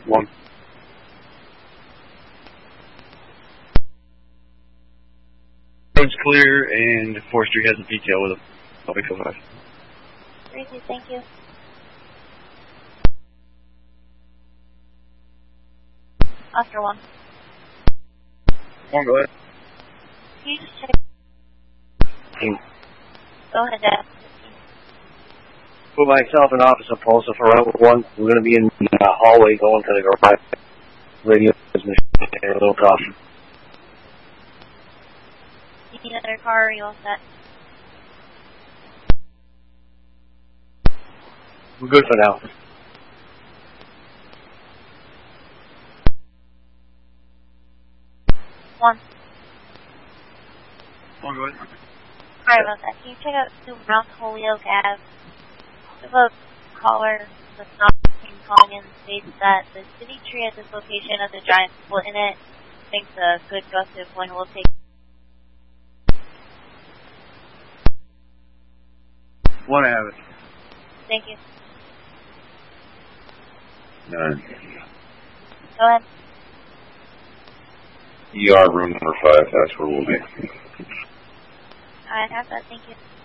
1. Road's clear, and forestry has a detail with a public 05. Crazy, thank you. Oscar 1. 1, go ahead. Can you just check? 15. Go ahead, Dad. Put myself in office of Pulse for round 1. We're going to be in the hallway going to the garage. Radio transmission. A little caution. You need another car, or are you all set? We're good for now. One. 1, go ahead. Sorry about that. Can you check out the Mount Holyoke Ave? There's a caller that's not calling in states that the city tree at this location has a giant split in it. Thinks a good gust of wind will take. 1, I have it. Thank you. 9. Go ahead. ER room number 5, that's where we'll be. I have that, thank you.